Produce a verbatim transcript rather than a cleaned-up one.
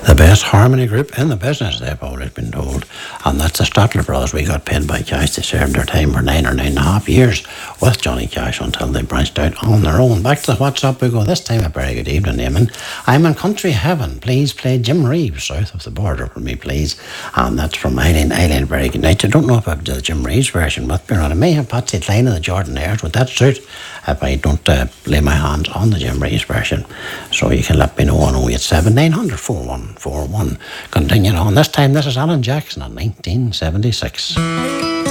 the best harmony group in the business, they've always been told. And that's the Statler Brothers. We got paid by Cash. They served their time for nine or nine and a half years with Johnny Cash until they branched out on their own. Back to the WhatsApp we go. This time a very good evening, Eamon. I'm in country heaven. Please play Jim Reeves, South of the Border for me, please. And that's from Eileen. Eileen, very good night. I don't know if I've done the Jim Reeves version with me, or I may have Patsy Cline and the Jordanaires. Would that suit if I don't uh, lay my hands on the Jim Reeves version? So you can let me know on oh eight seven, nine hundred, four one four one. Continuing on, this time this is Alan Jackson in nineteen seventy-six.